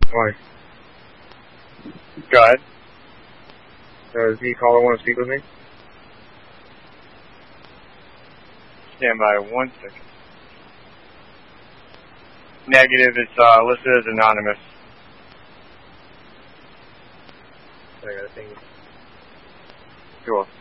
Why? Go ahead. Does the caller want to speak with me? Stand by 1 second. Negative, it's listed as anonymous. I got a thing. Cool.